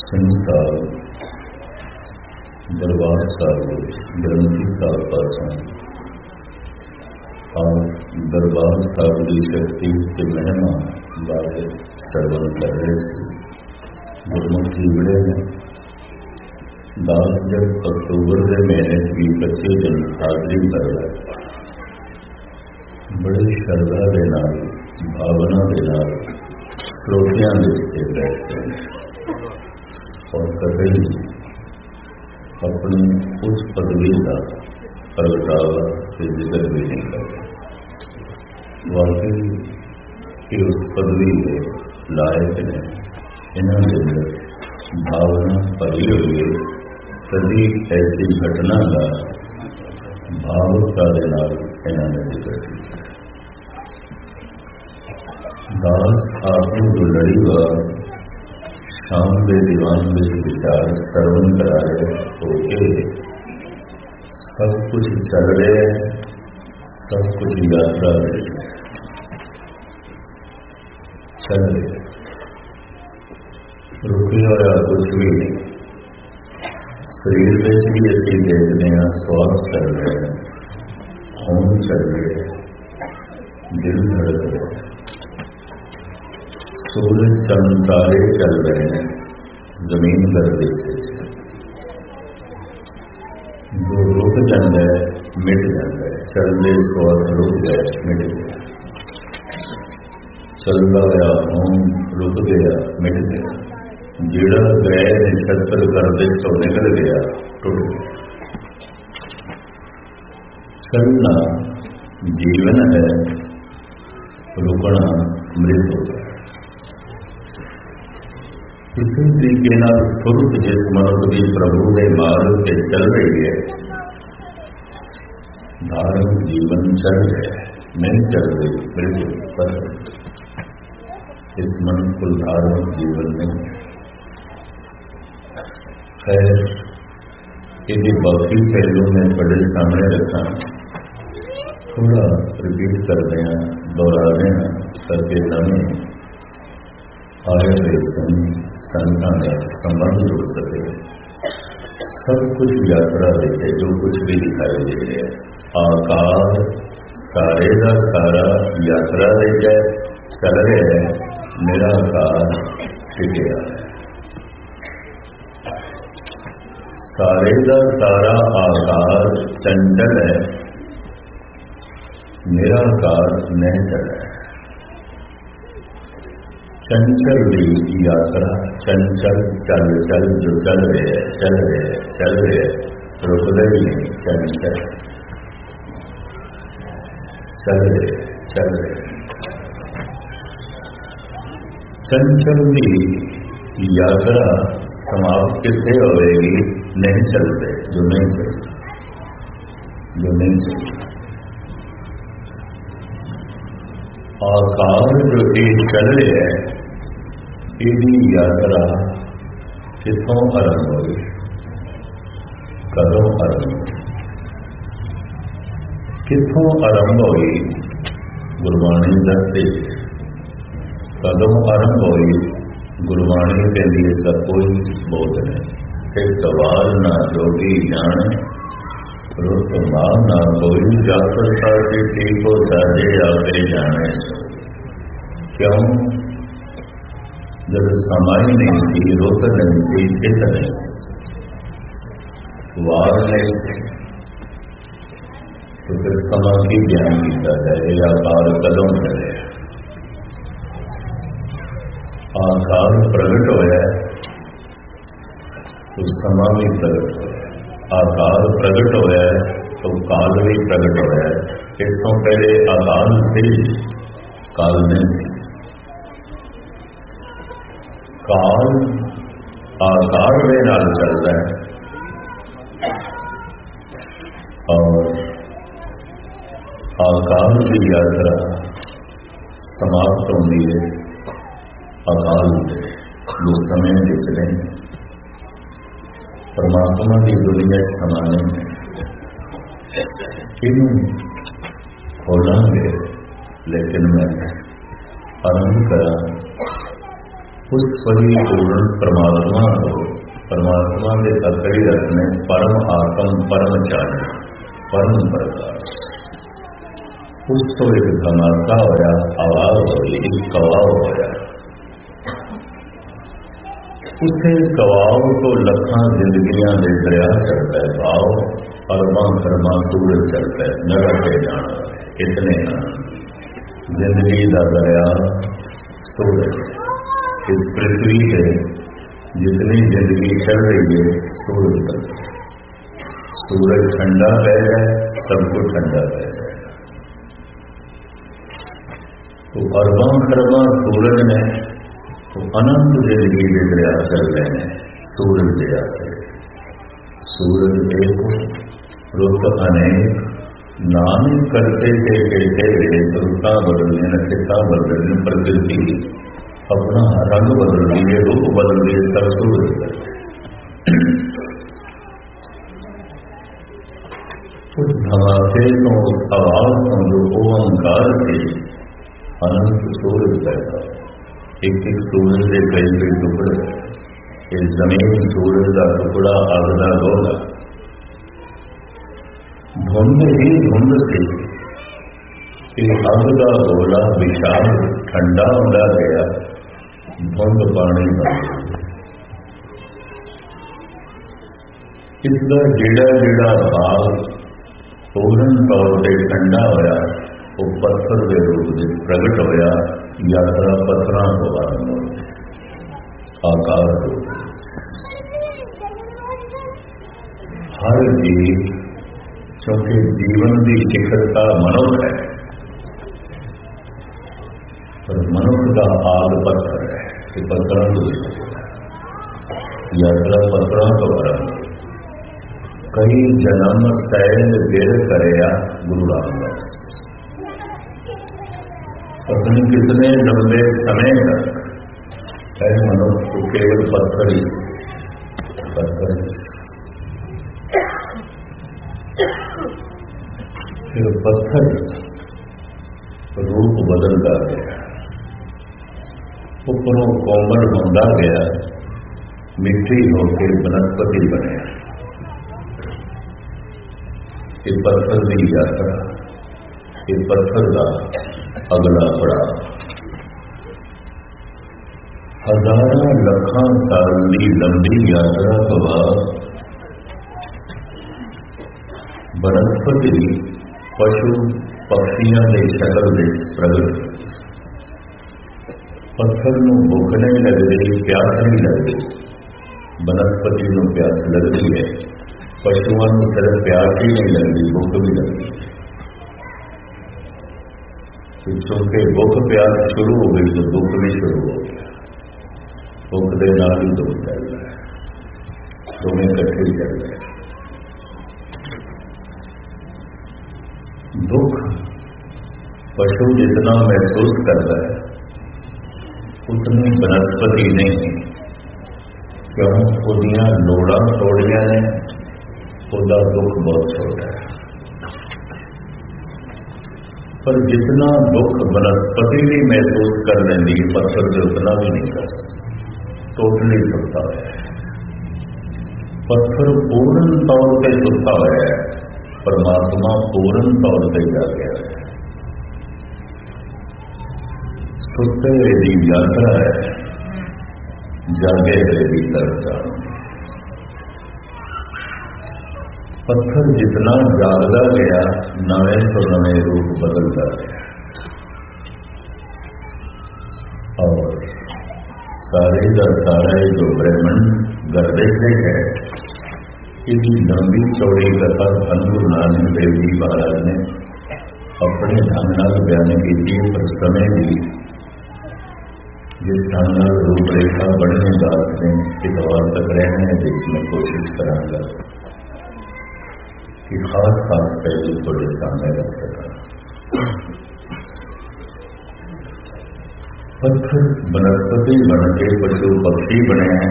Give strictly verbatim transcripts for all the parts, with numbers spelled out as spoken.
संसार दरबार साहब ग्रंथी साहब पासों आप दरबार साहब की शक्ति के महिमा बारे श्रवण कर रहे थे। गुरमुखी विड़े में दास जब अक्टूबर के महीने की पच्चीस दिन हाजरी कर रहे बड़ी श्रद्धा के नाल भावना के नाल श्रोतियां देखते बैठते हैं और कभी अपनी उस पदवी का प्रगटावा से जिक्र भी नहीं करते। वाकई कि उस पदवी के लायक ने इन्होंने अंदर भावना भरी हुई है। कभी ऐसी घटना का भावुकता के नाल इन्होंने जिक्र किया। दास आपने जो लड़ी बार शाम के दीवान में विचार श्रवण करा रहे होके सब कुछ चल रहे सब कुछ यात्रा रहे चल रहे रुके और कुछ भी नहीं। शरीर में भी ऐसे देखने हैं श्वास चल रहे हैं खून चल रहे दिल धड़क रहे सूरज चंद तारे चल रहे हैं जमीन पर देखते जो रुक जाता है मिट जाता है। चलते श्वास रुक गए मिट गया चलता गया खून रुक गया मिट गया जेड़ा गए नक्षत्र करते तो निकल गया टूट गया। चलना जीवन है रुकना मृत्यु है। किसी तरीके स्वरूप जिस मनुष्य की प्रभु ने मार्ग के चल रही है धार्मिक जीवन चल रहा है नहीं चल रही मृत्यु पर इस मन को धार्मिक जीवन में खैर यदि बाकी पहलू में बड़े सामने रखा थोड़ा रिपीट कर देना दोहरा देना करके नए आए संख्या में संबंध जुड़ सके। सब कुछ यात्रा देखे जो कुछ भी दिखाई दे रहे आकार सारे का सारा यात्रा ले जाए चल रहे हैं निराकार टिकया है। सारे का सारा आकार चंचल है निराकार नहीं चल है। चंचल भी यात्रा चंचल चल चल जो चल रहे चल रहे चल रहे रुकते भी नहीं चंचल चल रहे चल रहे चंचल भी यात्रा समाप्त कितने होगी नहीं चलते जो नहीं चलते जो नहीं चलते आकार जो एक चल रहे हैं यदि यात्रा कितों आरंभ हुई कदों आरंभ हुई कितों आरंभ हुई गुरबाणी दसते कदों आरंभ हुई गुरबाणी के लिए इसका कोई बोध नहीं। एक सवाल ना जोगी जाने रुत मां ना कोई जाकर साथे ठीक हो साजे आपे जाने क्यों जब समय नहीं थी रुत नहीं थी चित नहीं वार नहीं थे तो फिर समा की ज्ञान किया जाए आकार कदम चले आकार प्रगट होया तो समा भी प्रगट होया आकार प्रगट होया तो काल भी प्रगट होया। इसों पहले आकार से काल नहीं काल आकार में नाल चलता है और आकार की यात्रा समाप्त होती है अकाल जो समय चले परमात्मा की दुनिया समाने इन खोलेंगे लेकिन मैं आरंभ करा उस परिपूर्ण परमात्मा को परमात्मा के तत्व रखने परम आत्म परम चाहे परम प्रकाश उस तो एक धमाका होया आवाज हुई एक कवाव होया उसे कवाव को लखा जिंदगियां दे दरिया चढ़ता है भाव अरबा खरबा सूरज चढ़ता है नड़ा के जाना इतने जिंदगी का दरिया सूरज इस पृथ्वी पे जितनी जिंदगी चल रही है सूरज तक सूरज ठंडा बह जाए सबको ठंडा बह जाए तो अरबा खरबा सूरज ने तो अनंत जिंदगी के दरिया चल रहे हैं सूरज दरिया से सूरज एक रुत अनेक नाम करते थे कहते हुए रुता बदलने नक्षता बदलने प्रकृति अपना रंग बदल रही है रूप बदल रही है सब सूरज उस धमाके को उस आवाज को जो ओंकार से अनंत सूरज पैदा एक एक सूरज के कई कई टुकड़े इस जमीन सूरज का टुकड़ा अगला गोला धुंध ही धुंध से अगला गोला विशाल ठंडा होता गया धुंध पानी बन इसका जेड़ा जेड़ा भाग पूर्ण तौर पर ठंडा होया वो पत्थर के रूप में प्रगट होया यात्रा पत्थर को आरंभ हो आकार रूप हर जीव क्योंकि जीवन की शिखरता मनुष्य है पर मनुष्य का आग पत्थर है कि पत्थर को यात्रा पत्थर को आरंभ कई जन्म सैल गिर करया गुरु रामदास अपने कितने लंबे समय तक है मनुष्य को केवल पत्थर ही पत्थर फिर पत्थर रूप बदलता गया ऊपरों कोमल होता गया मिट्टी होकर वनस्पति बने ये पत्थर की यात्रा ये पत्थर का अगला पड़ा हजारों लखा साल की लंबी यात्रा तो बाद वनस्पति पशु पक्षियों के शक्ल में प्रगट पत्थर को भुख नहीं लगती प्यास नहीं लगती वनस्पति को प्यास लगती है पशुओं को सिर्फ प्यास ही नहीं लगती भुख भी लगती क्योंकि भुख प्यास शुरू हो गई तो दुख भी शुरू हो गया भुख के नाल ही दुख चल रहा है दोनों इकट्ठे चल रहे दुख पशु जितना महसूस करता है उतनी वनस्पति नहीं क्यों उसदियां लोड़ा थोड़ियां ने उसका दुख बहुत छोटा है पर जितना दुख वनस्पति भी महसूस कर लेंगी पत्थर से उतना भी नहीं कर टोटली सुखता है पत्थर पूर्ण तौर पर सुखता है परमात्मा पूर्ण तौर पर जा गया है सुखते यदि यात्रा है जागे यदि तरफ पत्थर जितना जागता गया नवे तो नवे रूप बदलता गया और सारे का सारा जो ब्रह्मांड गर्दश है इसकी लंबी चौड़ी कथा गुरु नानक देव जी महाराज ने अपने ढंग नाल बयान की पर समय भी जिस ढंग नाल रूपरेखा बढ़ने वास्ते इतवार तक रहने देखने कोशिश करांगा कि खास खास पहलू थोड़े सामने रख सका पत्थर वनस्पति बन के पशु पक्षी बने हैं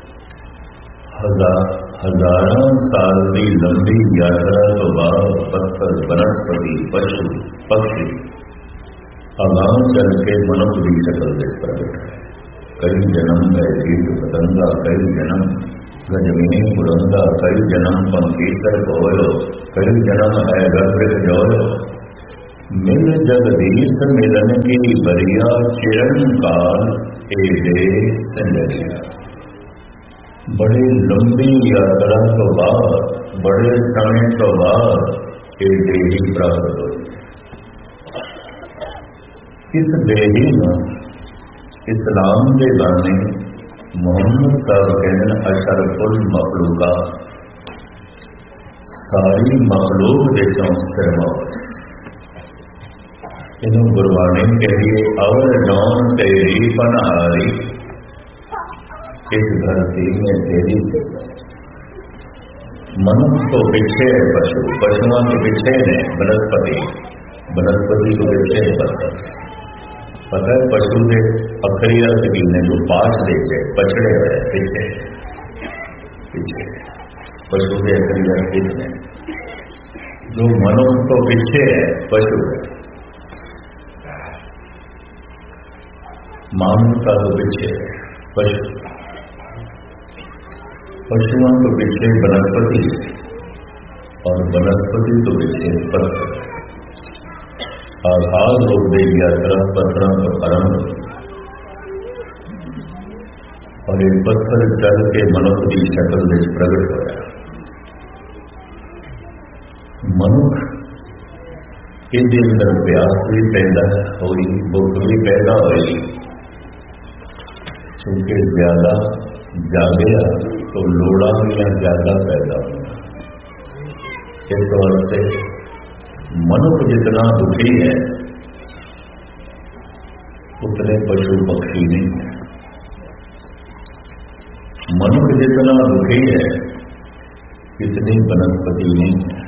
हजार हजारों साल की लंबी यात्रा तो बाद पत्थर वनस्पति पशु पक्षी अगाम चल के मनुष्य की शक्ल देख प्रकट है कई जन्म है कीट पतंगा, कई जन्म गजमीनी पुरंगा, कई जन्म पंकेसर बोलो, कई जन्म है गर्भ जोलो। मिल जगदीश मिलन की बरिया, चिरण काल एडे संजरिया। बड़ी लंबी यात्रा तो बाद, बड़े समय तो बाद एडे ही प्राप्त हो। इस देही में इस्लाम के गाने मोहम्मद साहब कहने अशरफुल मखलूका, सारी मखलूक दे चौंसर इन गुरबाणी के लिए अवर जौन तेरी पनहारी, इस धरती में तेरी मनुष्य तो पीछे है पशु, पशुओं के पीछे है वनस्पति, वनस्पति को पीछे है पत्थर। पता है पशु के अखरी अर्थ की ने जो पास देखे पछड़े हुए पीछे पीछे पशु के अखरी अर्थ कितने, जो मनुष्य तो पीछे है पशु है, मानवता तो पीछे है पशु, पशुओं तो पीछे वनस्पति और वनस्पति तो पीछे पत्थर। आघात हो गई यात्रा पत्थरों का आरंभ, और एक पत्थर चल के मनुष्य की शक्ल में प्रकट होया। मनुष्य के अंदर प्यास भी पैदा हुई, भूख भी पैदा हुई, क्योंकि ज्यादा जागया तो लोड़ा भी ज्यादा पैदा हुआ। इस वास्ते मनुष्य जितना दुखी है उतने पशु पक्षी नहीं है। मनुष्य जितना दुखी है इतनी वनस्पति नहीं है।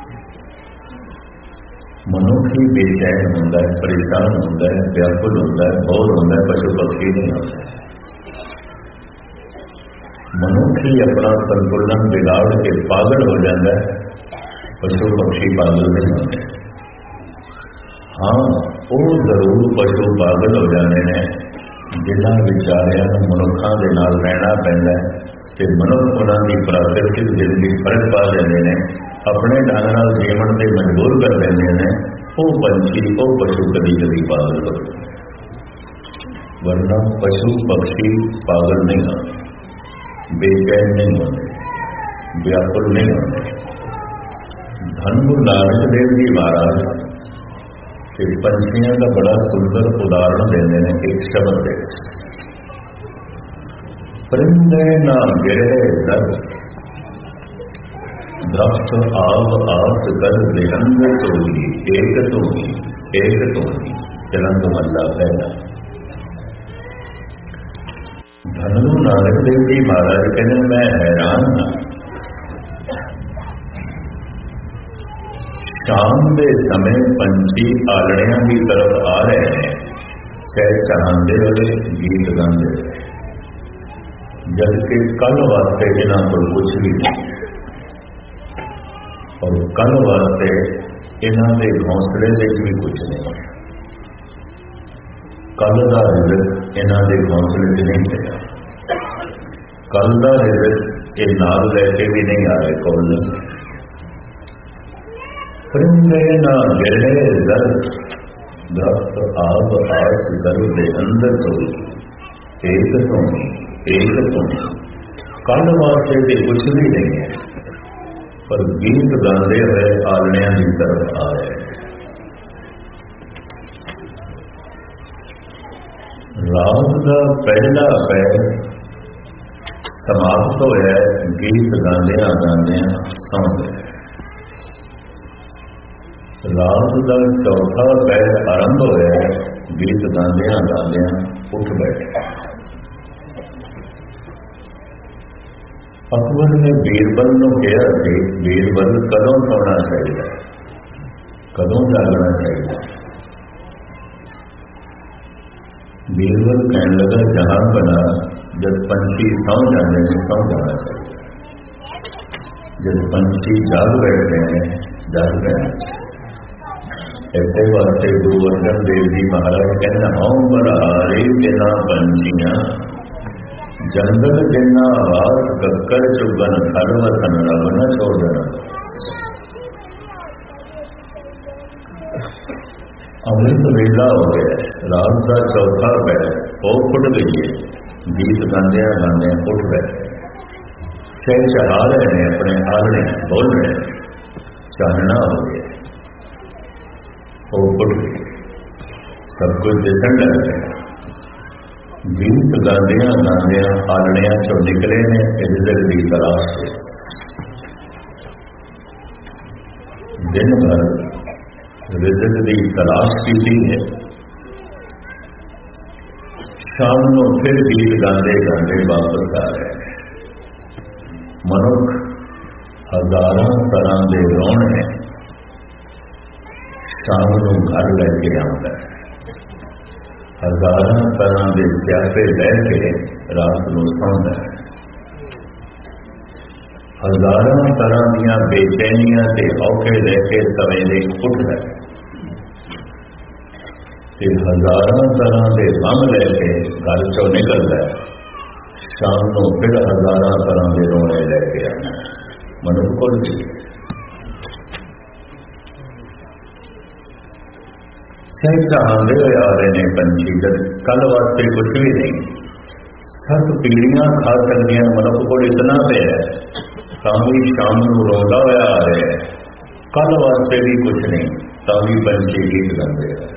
मनुष्य ही बेचैन होता है, परेशान होता है, व्याकुल होता है, बोर होता है, पशु पक्षी नहीं होता है। मनुष्य ही अपना संतुलन बिगाड़ के पागल हो जाता है, पशु पक्षी पागल नहीं होते। हाँ, वो जरूर पशु पागल हो जाने ने जिन्हां विचारियां मनुखों के नाल रहना पैंदा है ते मनुख उन्होंने प्राकृतिक जिंदगी फर्क पा देते हैं, अपने ढंग नाल जीवन से मजबूर कर देते हैं। वो पंछी वो पशु कभी कभी पागल होते, वरना पशु पक्षी पागल नहीं होते, बेचैन नहीं होते, व्याकुल नहीं होते। धन गुरु नानक देव जी महाराज के पंछियों का बड़ा सुंदर उदाहरण देने ने एक शब्द दे, परिंदे ना गिरे दर, दृष्ट आव आस कर बेहंग सोई, एक तो ही एक तो ही चलन तो मल्ला पहला। धन गुरु नानक देव जी महाराज कहने मैं हैरान हाँ, शाम के समय पंछी आलड़ियां की तरफ आ रहे हैं, चाहे चढ़ाते हुए गीत गाते हुए, जबकि कल वास्ते इन्हों को कुछ भी नहीं, और कल वास्ते इन्हों के हौसले के भी कुछ नहीं। कल का रिजल्ट इन्हों के हौसले से नहीं मिला, कल का रिजल्ट ये नाल लैके भी नहीं आ रहे कौन नहीं। परिंदे ना गिरे दर, दृष्ट आव आस कर दे अंदर सोई, एक तो एक तो कल वास्ते भी कुछ भी नहीं है, पर गीत गाते हुए आलड़ियां की तरफ आ रहे हैं। रात का पहला पैर समाप्त होया, गीत गांदिया गांदिया सौ गए। रात का चौथा पैर आरंभ होया, गीत गांदिया गांदिया उठ बैठे। अकबर ने बीरबल को कहा कि बीरबल कदों सोना चाहिए, कदों जागना चाहिए। बीरबल कहने लगा जहां बना जब पंछी सौ जाने में सौ जाना चाहिए, जब पंछी जाग बैठते हैं जाग बैठना चाहिए। ऐसे वास्ते गुरु अर्जन देव जी महाराज कहना हूं बरहारे जिना पंछियां जंगल जिना आवास कक्कर चुगन हर वसन रब न छोड़ना। अमृत वेला हो गया, रात का चौथा पैर वो फुट गई है, गीत गांदे गांदे उठ गए, शह चढ़ा रहे हैं अपने आलने बोल रहे हैं, चाहना हो गया वो फुट गई, सब कुछ दिसन लग गया। गीत गांदिया गांदिया आलनिया चो निकले ने रिजक की तलाश से। दिन भर रिजक की तलाश की है, शाम को फिर गीत गांदे गांदे वापस आ रहे हैं। मनुख हजारों तरह के रोण है, शाम को घर लैके आता है, हजारों तरह के स्यापे लैके रात को सौंदा है, हजारों तरह दियां बेचैनियां ते औखे लैके सवेरे उठदा है, ते हजारों तरह के गम लैके घर चो निकलता है, शाम को फिर हजारों तरह के रोने लैके आना मनुख को भी। सही चाहते हुए आ रहे हैं पंछी, जब कल वास्ते कुछ भी नहीं, सब पीढ़ियां खा सकती मनुख को इतना पे है, तावी शाम को रोंदा हुआ आ रहे हैं, कल वास्ते भी कुछ नहीं, तावी पंछी गीत गाते हैं।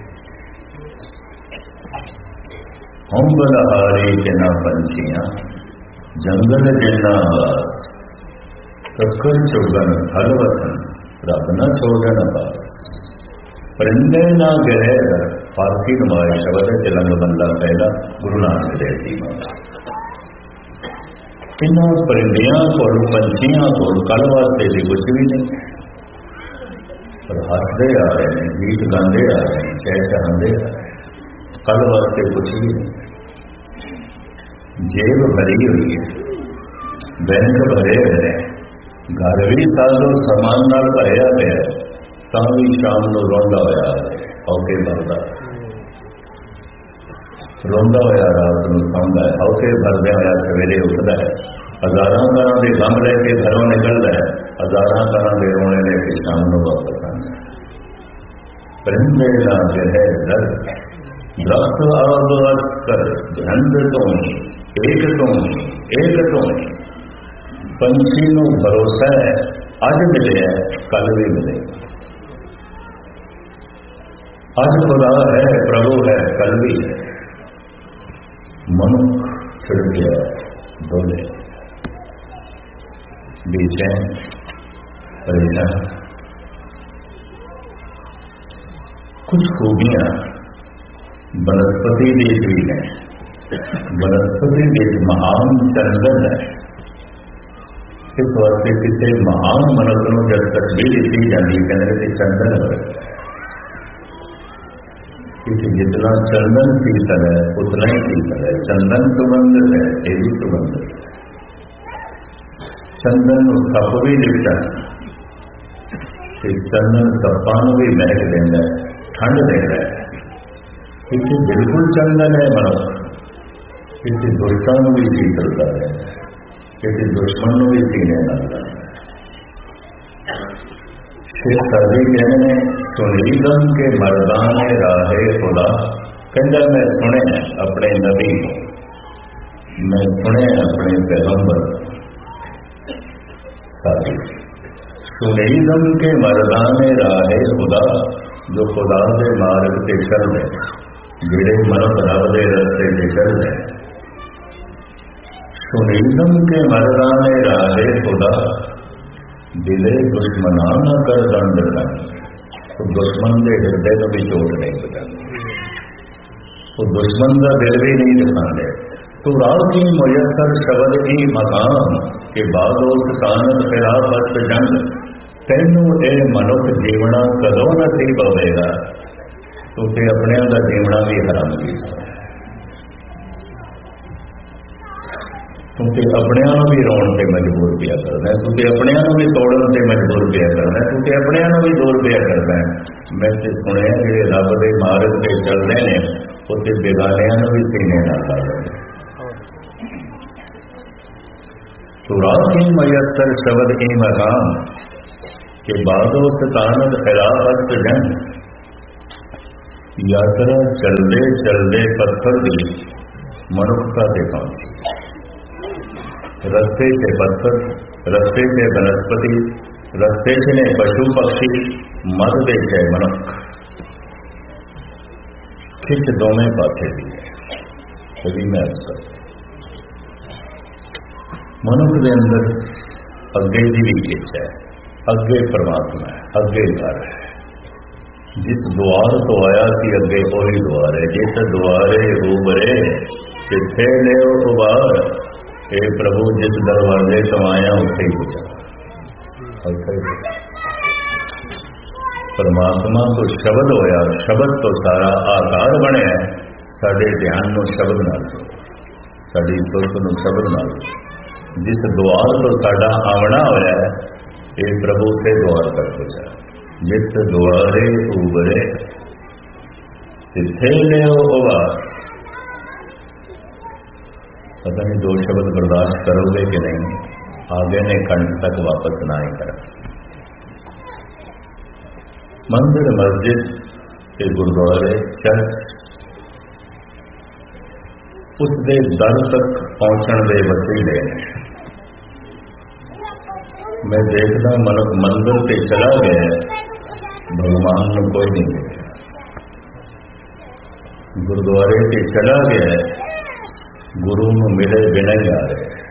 हम बलहारी जिना पंछियां जंगल जिना आवास कक्कर चुगन हल वसन रब न छोड़न पास। परिंदे ना गए फारसी नुमाए शब्द है, तिलंग बंदा पहला गुरु नानक देव जी महाराज। इन्होंने परिंदियां को पंछियां को कल वास्ते भी कुछ भी नहीं, पर हंसते आ रहे हैं, गीत गाते आ रहे हैं, चह चहाते आ रहे हैं, कल वास्ते कुछ भी नहीं। जेब भरी हुई है, बैंक भरे हुए हैं, घर भी साजो समान नाल भरिया गया, तावी शाम को रोंदा होया औके भरदा, रोंदा होया रात को सौंदा है, औके भरदे होया सवेरे उठता है, हजारों तरह के गम लेके घरों निकलता है, हजारों तरह के रोने लेके शाम को वापस आना। परिंदे ना गए जर दरख्त आब अस्कर झंड तो एक तो एक तो पंछी को भरोसा है, अज मिले कल भी मिले, आज खुदा है प्रभु है कल भी है। मनुख छिड़ गया डोले, बेचैन परेशान। कुछ खूबियां वनस्पति देश भी है, वनस्पति देश महान चंदन है, इस वास्ते किसी महान मनुष्य को जब तस्वीर दी जाती कहते चंदन है, जितना चंदन शीतल है उतना ही शीतल है, चंदन सुगंध है ये भी सुगंध है, चंदन सप भी दिखता है, चंदन सप्पा भी महक देता है, ठंड देता है, क्योंकि बिल्कुल चंदन है मनुष्य, किसी दुष्टा भी शीतलता है, किसी दुश्मन भी सीने लगता है। शेख साजी कहने सुनीदम के मर्दाने राहे खुदा, कहता मैं सुने अपने नबी को, मैं सुने अपने पैगंबर साजी। सुनीदम के मर्दाने राहे खुदा, जो खुदा के मार्ग से चल रहे, जेड़े मनुख रब के रस्ते से चल रहे। सुनीदम के मर्दाने राहे खुदा, दिले दुश्मना न कर दंड कर, तो दुश्मन के हृदय को भी चोट नहीं पहुंचाते, तो दुश्मन का दिल भी नहीं दिखाते। तो राव की मुयसर शब्द की मकान के बाद उस कानत फिरा बस्त जंग, तेनू ए मनुख जीवना कदों नसीब होगा, तो ते अपने का जीवना भी हराम किया। तू तो अपने भी रोन से मजबूर पिया करना, तू तो अपने भी तोड़न से मजबूर पिया करना, तू तो अपने भी दूर पिया करना है। मैं तो सुनिया जो रब के मार्ग से चलते हैं उत्ते बेगानिया भी सीने ना ला लेंगे। तुरा ही मयस्तर शब्द ही मकाम के बादो सतानत खिलाफस्त जन। यात्रा चलते चलते पत्थर की मनुष्यता से पहुंची, रस्ते से पत्थर, रस्ते से वनस्पति, रस्ते से ने पशु पक्षी, मत दे से मनुख, खिच दोवें पासे दी कभी मैं कर मनुख के अंदर अगे की भी खिच है, अगे परमात्मा है, अगे घर है। जिस द्वार तो आया सी अगे वही द्वार है, जिस द्वारे उबरे किथे ले उबार। हे प्रभु जिस दरवाजे तो आया उसे ही पूछा। परमात्मा तो शब्द होया, शब्द तो सारा आकार बने, साडे ध्यान को शब्द नाल, साडी सोच को शब्द नाल। जिस द्वार तो साडा आवना होया है, हे प्रभु से द्वार तक पूछा। जिस द्वारे उबरे तिथे ले उबार। पता नहीं दो शब्द बर्दाश्त करोगे कि नहीं, आगे ने कंठ तक वापस ना ही कर। मंदिर, मस्जिद के गुरुद्वारे, चर्च उसके दर तक पहुंचने के वसीले ने। मैं देखता मनुख मंदिर से चला गया, भगवान को कोई नहीं देखा। गुरुद्वारे से चला गया, गुरु को मिले बिना ही आ रहे।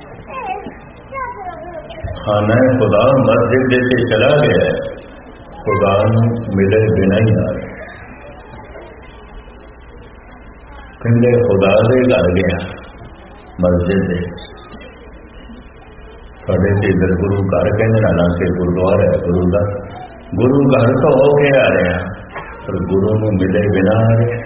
खाना खुदा मस्जिद देते चला गया, खुदा को मिले बिना ही आ रहे। कहते खुदा दे घर गया मस्जिद दे, साढ़े से इधर गुरु घर कहने हालांकि गुरुद्वारा है, गुरु का गुरु घर तो होके आ रहे हैं, पर गुरु को मिले बिना आ रहे।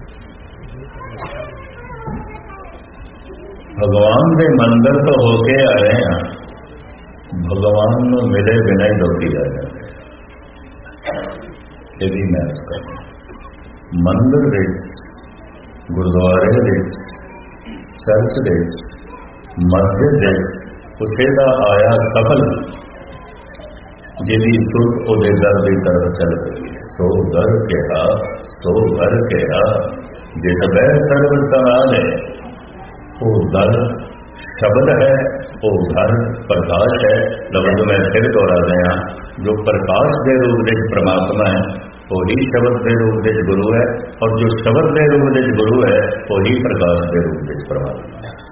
भगवान के मंदिर तो होके आ रहे हैं, भगवान को मिले बिना ही लौटी आ जाते। ये भी मैं कर मंदिर विच, गुरुद्वारे विच, चर्च विच, मस्जिद विच उसे दा आया सफल, जिहदी सुरत उहदे दर की तरफ चल पई। सो घर कहा, सो घर कहा, जिस वह सर्व सवाल है। वो दर शब्द है, वो घर प्रकाश है। लफ्ज मैं फिर दोहरा दें, जो प्रकाश के रूप में परमात्मा है वही शब्द के रूप में गुरु है, और जो शब्द के रूप में गुरु है वही प्रकाश के रूप में परमात्मा है।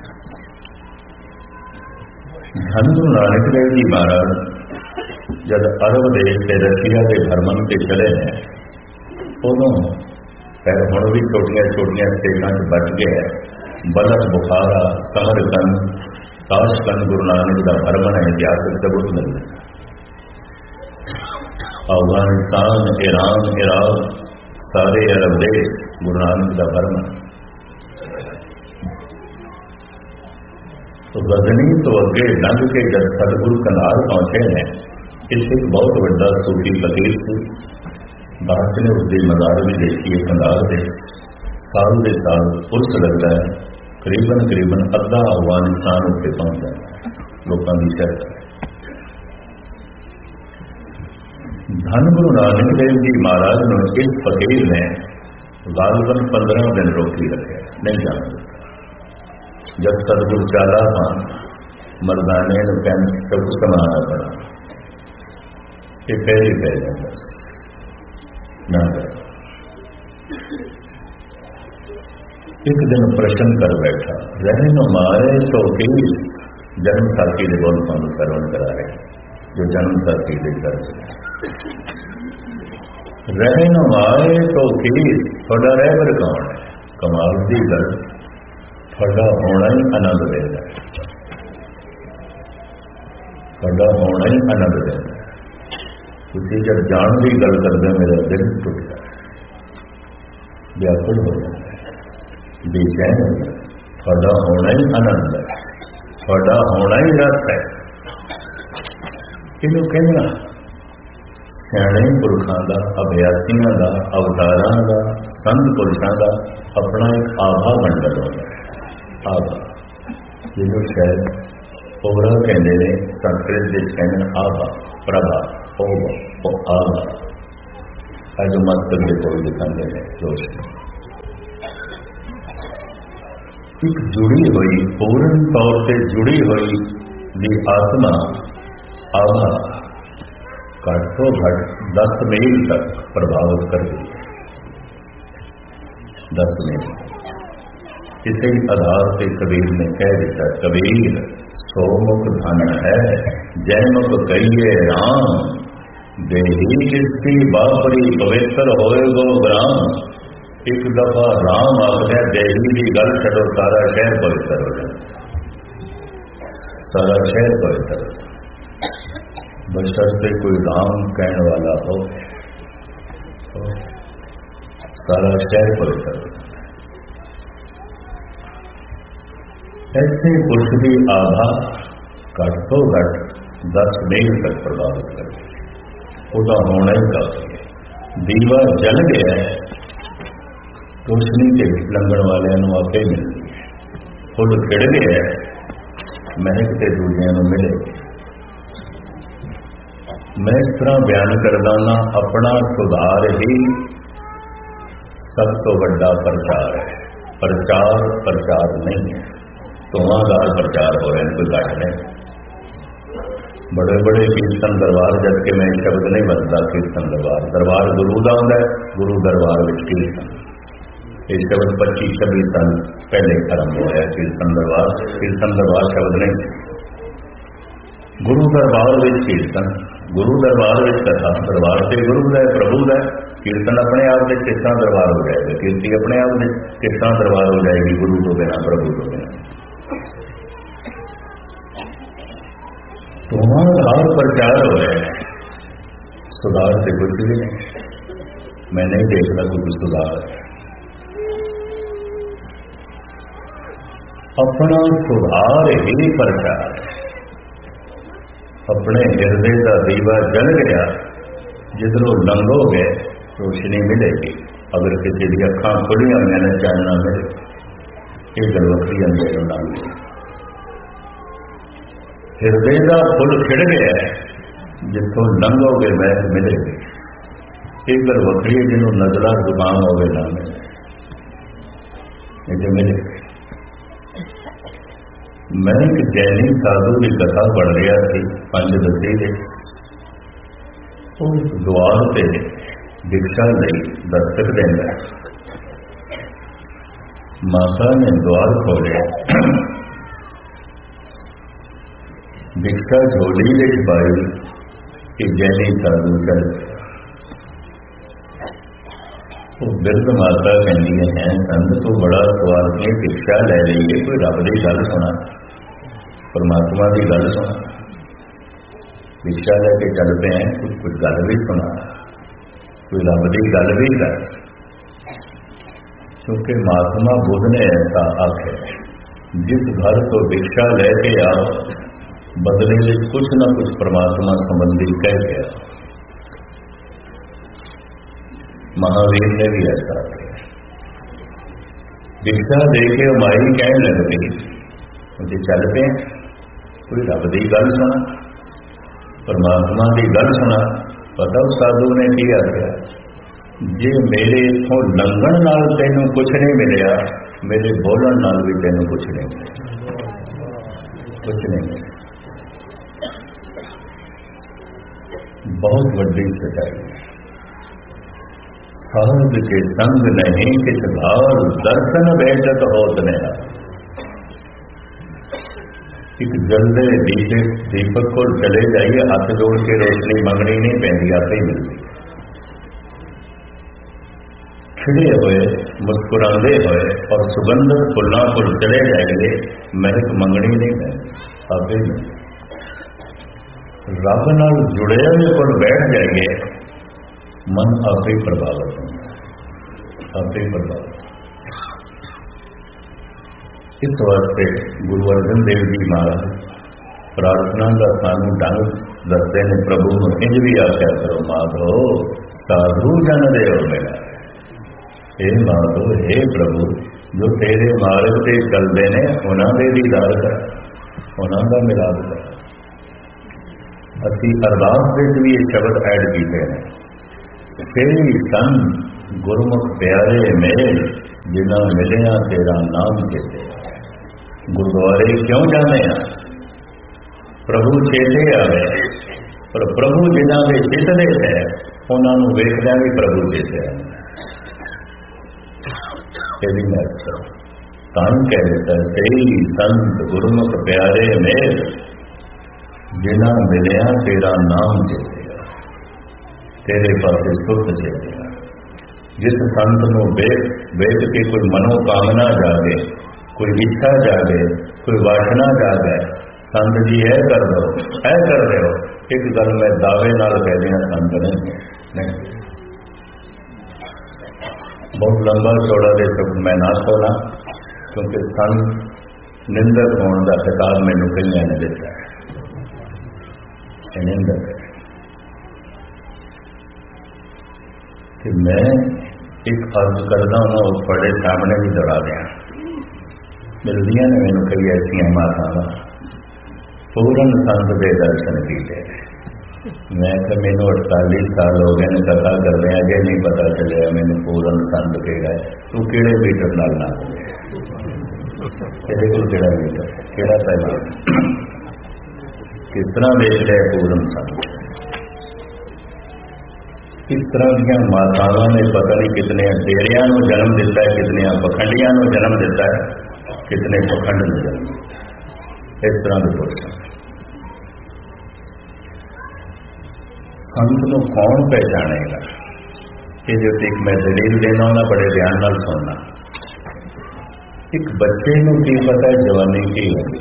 धन गुरु नानक देव जी महाराज जब अरब देश से रशिया के भ्रमण के चले हैं, उदों फिर हम भी छोटिया छोटिया स्टेटा च बच गए। बलक, बुखारा, समरकंद, ताशकंद गुरु नानक का भ्रमण है, इतिहासिक सबूत मिलते। अफगानिस्तान, ईरान, इराक, सारे अरब देश गुरु नानक का भ्रमण। तो गजनी तो अगे लंघ के जब सतगुरु कनाल पहुंचे हैं, इस एक बहुत बड़ा सूफी फकीर सी दास ने उसकी मजार भी देखी है। कनाल दे साल के साल पुलिस लगता है, करीबन करीबन अद्धा अफगानिस्तान उत्ते पहुंच जाता है, लोगों की शर्त है। धन गुरु नानक देव जी महाराज ने इस फकीर ने गालबन पंद्रह दिन रोकी रखे, नहीं जाना देता। जब सतगुरु चाला था, मरदाने ने कहन सब समाना पड़ा, ये पैर ही पै जाता ना कर। एक दिन प्रश्न कर बैठा, रहन मारे तो की जन्म साथी के बोल पान श्रवण करा रहे, जो जन्म साथी के घर से रहन मारे तो की थोड़ा रहबर कौन है। कमाल की गल, थोड़ा होना ही आनंद देता है, थोड़ा होना ही आनंद देता है। तुसी जब जान की गल करते मेरा दिल टुट जाए, व्याकुल हो जाता है, बेचैन हो जाता है। ਤੁਹਾਡਾ ਹੋਣਾ ही आनंद है, ਤੁਹਾਡਾ ਹੋਣਾ ही रस है। ਇਹਨੂੰ ਕਹਿੰਦਾ ਸਿਆਣੇ ਪੁਰਖਾਂ ਦਾ, ਅਭਿਆਸੀਆਂ ਦਾ, ਅਵਤਾਰਾਂ ਦਾ, ਸੰਤ ਪੁਰਸ਼ਾਂ ਦਾ ਆਪਣਾ ਇੱਕ ਆਭਾ ਮੰਡਲ ਹੁੰਦਾ ਹੈ। ਆਭਾ ਜਿਹਨੂੰ ਸ਼ਾਇਦ ਪੌੜਾ ਕਹਿੰਦੇ ਨੇ, ਸੰਸਕ੍ਰਿਤ ਵਿੱਚ ਕਹਿੰਦੇ ਨੇ ਆਭਾ, ਪ੍ਰਭਾ, ਉਹ ਉਹ ਆਭਾ ਅੱਜ ਮਸਤਕ ਦੇ ਕੋਲ ਦਿਖਾਉਂਦੇ ਨੇ ਰੋਸ਼ਨੀ। ਇੱਕ ਜੁੜੀ ਹੋਈ, ਪੂਰਨ ਤੌਰ ਤੇ ਜੁੜੀ ਹੋਈ ਦੀ ਆਤਮਾ ਆਭਾ ਘੱਟੋ ਘੱਟ ਦਸ ਮੀਲ ਤੱਕ ਪ੍ਰਭਾਵਿਤ ਕਰਦੀ ਹੈ। ਦਸ ਮੀਲ ਇਸੇ ਆਧਾਰ ਤੇ ਕਬੀਰ ਨੇ ਕਹਿ ਦਿੱਤਾ, ਕਬੀਰ ਸੋ ਮੁਖ ਧਨ ਹੈ ਜੈ ਮੁਖ ਕਹੀਏ ਰਾਮ, ਦੇਹੀ ਕਿਸੀ ਬਾਪਰੀ ਪਵਿੱਤਰ ਹੋਏਗੋ ਗ੍ਰਾਮ। ਇੱਕ ਦਫਾ ਰਾਮ ਆਖਦਾ, ਦੇਹੀ ਦੀ ਗੱਲ ਛੱਡੋ, ਸਾਰਾ ਸ਼ਹਿਰ ਪਵਿੱਤਰ ਹੋ ਜਾਏ, ਸਾਰਾ ਸ਼ਹਿਰ ਪਵਿੱਤਰ ਹੋ ਜਾਏ। ਬਸ਼ਰਤੇ ਕੋਈ ਰਾਮ ਕਹਿਣ ਵਾਲਾ ਹੋ, ਸਾਰਾ ਸ਼ਹਿਰ ਪਵਿੱਤਰ ਹੋ ਜਾਏ। ऐसे पुरुष की आभा घट तो घट दस मील तक प्रभावित करे, उसका होना ही काफी है। दीवा जल गया है, रोशनी के लंघन वाले आपे मिलती है। फुल खिड़ गया है, महक से दूजिया मिले। मैं इस तरह बयान करदा ना, अपना सुधार ही सब तो बड़ा प्रचार है। प्रचार प्रचार नहीं है, धुआंधार प्रचार हो रहे हैं, कोई घट नहीं। बड़े बड़े कीर्तन दरबार, जबकि मैं शब्द नहीं बदलता, कीर्तन दरबार दरबार गुरु का होंगे, गुरु दरबार में कीर्तन। ये शब्द पच्चीस छब्बीस साल पहले आरंभ होया कीर्तन दरबार। कीर्तन दरबार शब्द नहीं, गुरु दरबार में कीर्तन, गुरु दरबार में कथा। दरबार से गुरु है, प्रभु है। कीर्तन अपने आप में किस तरह दरबार हो जाएगा, कीर्ति अपने आप में किस तरह दरबार हो जाएगी, गुरु तो बिना, प्रभु तो बिना। धुआंधार प्रचार हो रहे हैं, सुधार से कुछ भी नहीं। मैं नहीं देखता कुछ सुधार। अपना सुधार ही प्रचार है। अपने हृदय का दीवा जल गया, जिधरों लंघोगे रोशनी मिलेगी। अगर किसी की अखां खुलियां हुई ने चानना मिले, ये गल वक्री अंदर ना मिले। हृदय का फुल खिड़ गया है, जितों लंघोगे महक मिलेगी। एक गल वक्री है, जिन्हों नजला जुबान होवे ना मिले, ये मिले। मैं एक जैनी साधु की कथा पढ़ रहा थी, पंज दसी के। उस द्वार से दीक्षा लई दस्तक देना, माता ने द्वार खोले, दीक्षा झोली में पाई कि जैनी साधु चल। वो बिरध माता कहती है, संत तू बड़ा स्वार्थी, दीक्षा ले लीए, कोई रब की गल सुना, परमात्मा की गल सुना। दीक्षा लेके चलते हैं, कुछ कुछ गल भी सुना, कोई रब की गल भी कर। क्योंकि महात्मा बुद्ध ने ऐसा आखे, जिस घर तो दीक्षा लेके आओ, बदले में कुछ न कुछ परमात्मा संबंधी कह गया। महावीर ने भी ऐसा किया। दीक्षा देके माई कहने लग गई, मुझे चलते हैं, कोई रब की गल सुना, परमात्मा की गल सुना। पता उस साधु ने किया गया, जे मेरे इथों लंघन नाल तेनों कुछ नहीं मिलया, मेरे बोलन नाल भी तेनों कुछ नहीं मिले, कुछ नहीं मिले। बहुत बड़ी सच्चाई है। साध के संग नहीं किस भार, दर्शन बैठक होत नहीं। एक जल्दे दीपक दीपक को चले जाइए, हाथ जोड़ के रोशनी मंगनी नहीं पैंदी, आते ही मिलती। खिड़े हुए मुस्कुराते हुए और सुगंधित फुल्लां को चले जाएंगे, महक मंगनी नहीं पैंदी, आते ही मिलती। रब नाल जुड़े हुए पर बैठ जाएंगे, मन आप ही प्रभावित होगा, आप ही प्रभावित। इस वास्ते गुरु अर्जन देव जी महाराज प्रार्थना का सानू ढंग दसते ने। प्रभु ने इंज भी आख्या करो माधो साधु जन देव मेरा। हे माधो हे प्रभु जो तेरे मार्ग से चलते ने उन्होंने दीदार कर, उन्होंने मिलाप कर। असी अरदास के भी ये शब्द ऐड किए हैं, तेरी सन गुरमुख प्यारे मेल जिन्ना मिलिया तेरा नाम चेते। गुरुद्वारे क्यों जाने हैं? प्रभु चेते आवे, पर प्रभु जिन्हों के चितते है उन्होंने वेखद्या भी प्रभु चेते आवे। तां कह देता सही संत गुरुमुख प्यारे मेल जिन्ना मिलिया तेरा नाम चेते, तेरे पासे सुख चेते। जिस संत को वेख वेख के कोई मनोकामना जागे, कोई इच्छा जागे, कोई वासना जागे, संत जी है कर दो है कर दो। एक गल मैं दावे नाल कह दिया संत ने नहीं। बहुत लंबा चौड़ा दे शब्द मैं ना खोला, क्योंकि संत निंदक होने का खिताब मैनू कईयां ने दिता है। निंदक कि मैं एक अर्ज करता हूँ और थोड़े सामने भी दौड़ा दिया। मिलदियां ने मैनू कई ऐसिया मातावां पूर्ण संत के दर्शन किए। मैं तो मैनू अड़तालीस साल हो गए कथा कर रहे अजे नहीं पता चलिया मैनू पूर्ण संत केड़ा है। तू किहड़े मीटर नाल ना तेरे को किहड़ा मीटर किहड़ा पहला किस तरह देख लिया पूर्ण संत। इस तरह दियां मातावां ने पता नहीं कितने डेरियां नूं जन्म दिता है, कितने पखंडियां नूं जन्म दिता है, कितने पखंड नूं जन्म दिता है। इस तरह के पुरुष संत को कौन पहचानेगा? ये जो एक मैं दलील देना ना बड़े ध्यान नाल सुनना। एक बच्चे को की पता है जवानी की होगी,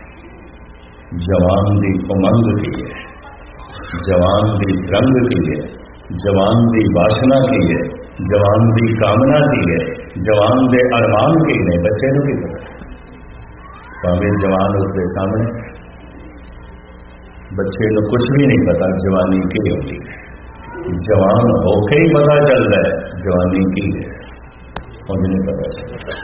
जवान की उमंग की है, जवान की रंग की है, जवान की वासना की है, जवान की कामना की है, जवान के अरमान की ने। बच्चे को की पता भावे जवान उसके सामने, बच्चे को कुछ भी नहीं पता जवानी की होती है। जवान होके ही पता चलता है जवानी की है, मुझे नहीं पता चलता।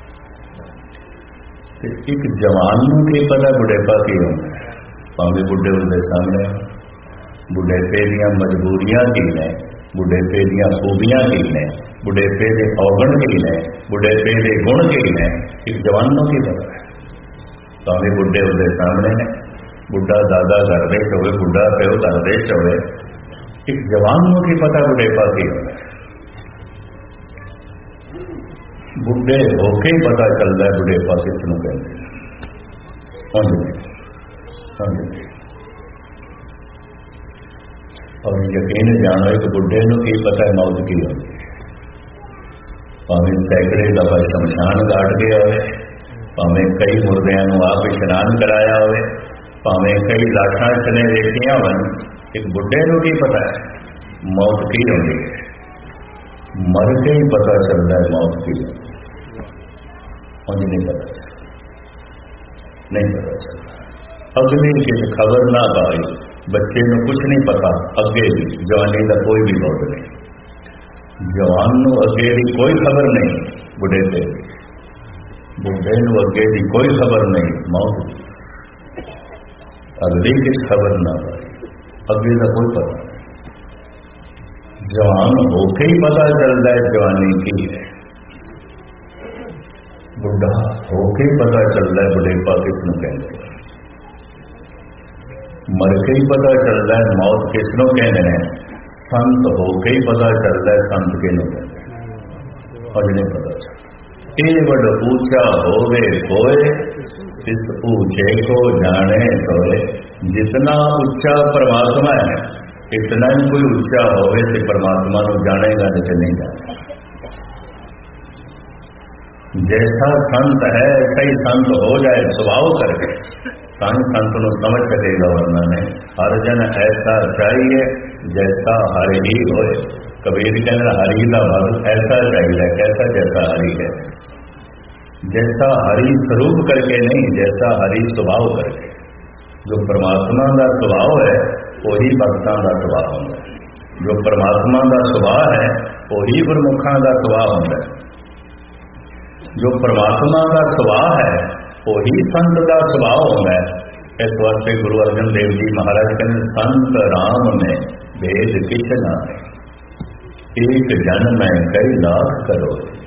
एक जवान को की पता बुढ़ेपा की होता है, भावे बुढ़े उसके सामने। बुढ़ेपे दियां मजबूरियां की ने, बुढ़ेपे दियां खूबियां की ने, बुढ़ेपे के अवगुण की ने, बुढ़ेपे के गुण की ने। एक जवान को की पता है, भावे बुढ़े उसके सामने ने। बुढ़ा दादा घर दे होवे, बुढ़ा प्यो घर दे होवे। एक जवान को की पता बुढ़ेपा की होवे। बुढ़े होके ही पता चलता है बुढ़ेपा किसनों कहते हैं। और यकीन जानो कि बुढ़े को की पता है मौत की होगी। भावें सैकड़े दफा शमशान घाट गया होवे, भावें कई मुर्दियां आप इशनान कराया होवे, भावें कई लाशां चने देखिया हो। एक बुढ़े को की पता है मौत की होगी। मर के ही पता चलता है मौत की। मुझे नहीं पता चलता, नहीं पता चलता। अगली की खबर ना पाई, बच्चे को कुछ नहीं पता अगे भी, जवानी का कोई भी बहुत नहीं। जवान को अगे की कोई खबर नहीं, बुढ़े से बुढ़े को अगे की कोई खबर नहीं मौत की। अगली की खबर ना पाई, अगे का कोई पता नहीं। जवान होके ही पता चलता है जवानी की है, बुढ़ा होके ही पता चलता है बुढ़ेपा किसनों कहते हैं। मर के ही पता चलता है मौत किसनों कहते हैं। संत होके ही पता चलता है संत के नो कहते हैं। और नहीं पता चलता ये बड़ ऊंचा होवे कोय, इस ऊंचे को जाने सोए। जितना ऊंचा परमात्मा है इतना ही कोई ऊंचा होवे तो परमात्मा को जानेगा नहीं तो नहीं जानेगा। जैसा संत है ऐसा ही संत हो जाए स्वभाव करके, ताकि संत को समझ सकेगा। वरना ने हर जन ऐसा चाहिए जैसा हरि ही होए। कबीर कहना हरि का भक्त ऐसा चाहिए, कैसा जैसा हरि है। जैसा हरि स्वरूप करके नहीं, जैसा हरि स्वभाव करके। जो परमात्मा का सुभाव है वही भगतां का सुभाव होंगे, जो परमात्मा का सुभाव है वही गुरमुखां का सुभाव होंगे, जो परमात्मा का सुभाव है वही संत का सुभाव होंगे। इस वास्ते गुरु अर्जन देव जी महाराज कहते संत राम ने भेद किछ ना, एक जन में कई लाख करो।